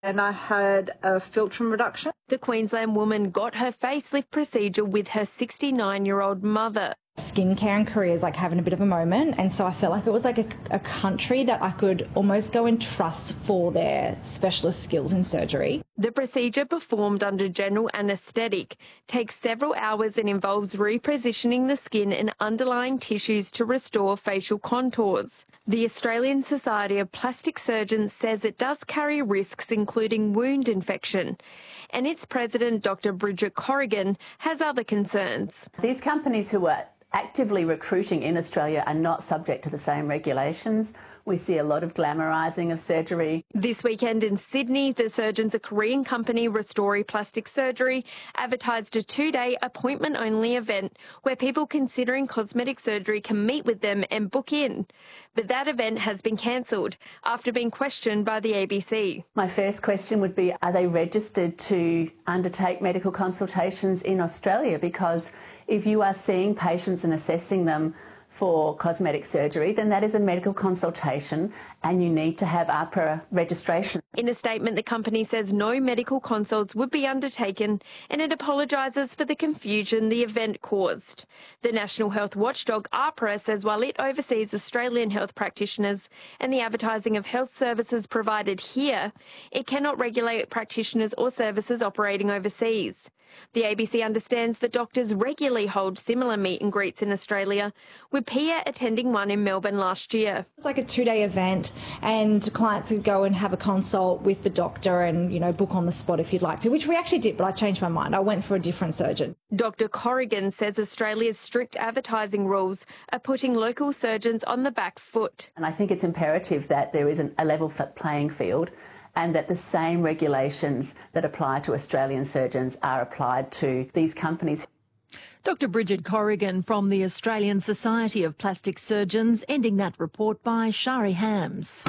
and I had a philtrum reduction. The Queensland woman got her facelift procedure with her 69-year-old mother. Skincare and career is like having a bit of a moment, and so I felt like it was like a country that I could almost go and trust for their specialist skills in surgery. The procedure, performed under general anaesthetic, takes several hours and involves repositioning the skin and underlying tissues to restore facial contours. The Australian Society of Plastic Surgeons says it does carry risks, including wound infection, and its president, Dr. Bridget Corrigan, has other concerns. These companies who are actively recruiting in Australia are not subject to the same regulations. We see a lot of glamorising of surgery. This weekend in Sydney, the surgeons, a Korean company, Restori Plastic Surgery, advertised a 2-day appointment-only event where people considering cosmetic surgery can meet with them and book in. But that event has been cancelled after being questioned by the ABC. My first question would be, are they registered to undertake medical consultations in Australia? Because if you are seeing patients and assessing them for cosmetic surgery, then that is a medical consultation and you need to have AHPRA registration. In a statement, the company says no medical consults would be undertaken and it apologises for the confusion the event caused. The National Health Watchdog AHPRA says while it oversees Australian health practitioners and the advertising of health services provided here, it cannot regulate practitioners or services operating overseas. The ABC understands that doctors regularly hold similar meet and greets in Australia, with Pia attending one in Melbourne last year. It's like a 2-day event and clients could go and have a consult with the doctor and, book on the spot if you'd like to, which we actually did, but I changed my mind. I went for a different surgeon. Dr. Corrigan says Australia's strict advertising rules are putting local surgeons on the back foot. And I think it's imperative that there is a level playing field and that the same regulations that apply to Australian surgeons are applied to these companies. Dr. Bridget Corrigan from the Australian Society of Plastic Surgeons, ending that report by Shari Hams.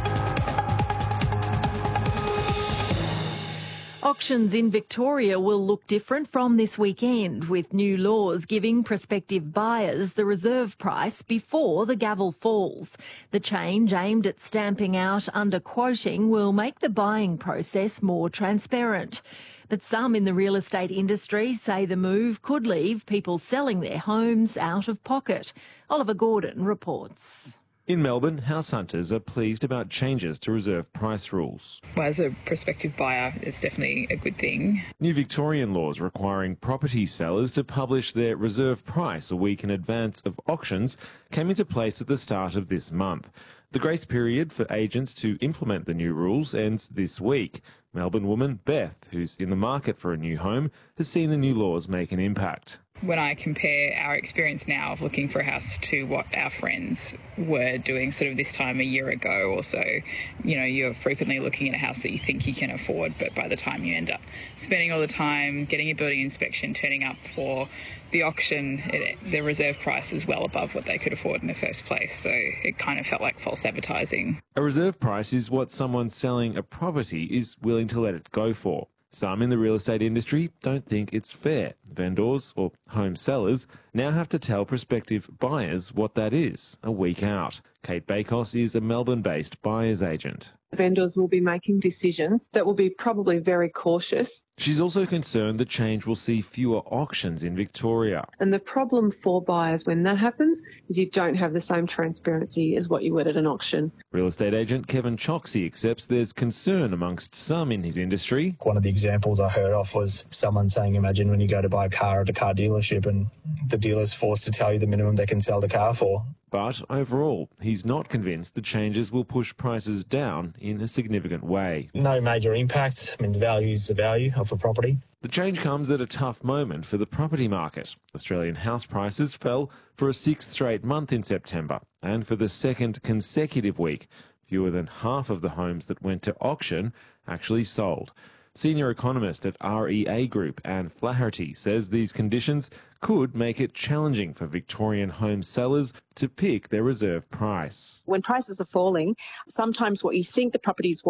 Auctions in Victoria will look different from this weekend, with new laws giving prospective buyers the reserve price before the gavel falls. The change, aimed at stamping out underquoting, will make the buying process more transparent. But some in the real estate industry say the move could leave people selling their homes out of pocket. Oliver Gordon reports. In Melbourne, house hunters are pleased about changes to reserve price rules. Well, as a prospective buyer, it's definitely a good thing. New Victorian laws requiring property sellers to publish their reserve price a week in advance of auctions came into place at the start of this month. The grace period for agents to implement the new rules ends this week. Melbourne woman Beth, who's in the market for a new home, has seen the new laws make an impact. When I compare our experience now of looking for a house to what our friends were doing sort of this time a year ago or so, you're frequently looking at a house that you think you can afford, but by the time you end up spending all the time getting a building inspection, turning up for the auction, the reserve price is well above what they could afford in the first place. So it kind of felt like false advertising. A reserve price is what someone selling a property is willing to let it go for. Some in the real estate industry don't think it's fair. Vendors, or home sellers, now have to tell prospective buyers what that is a week out. Kate Bakos is a Melbourne-based buyer's agent. Vendors will be making decisions that will be probably very cautious. She's also concerned the change will see fewer auctions in Victoria. And the problem for buyers when that happens is you don't have the same transparency as what you would at an auction. Real estate agent Kevin Choksey accepts there's concern amongst some in his industry. One of the examples I heard of was someone saying, imagine when you go to buy a car at a car dealership and the dealer's forced to tell you the minimum they can sell the car for. But overall, he's not convinced the changes will push prices down in a significant way. No major impact. The value is the value of a property. The change comes at a tough moment for the property market. Australian house prices fell for a 6th straight month in September, and for the second consecutive week, fewer than half of the homes that went to auction actually sold. Senior economist at REA Group, Anne Flaherty, says these conditions could make it challenging for Victorian home sellers to pick their reserve price. When prices are falling, sometimes what you think the property's worth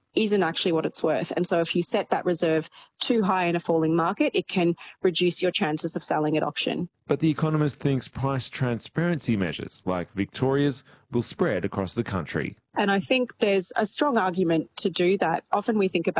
isn't actually what it's worth. And so if you set that reserve too high in a falling market, it can reduce your chances of selling at auction. But The Economist thinks price transparency measures like Victoria's will spread across the country. And I think there's a strong argument to do that. Often we think about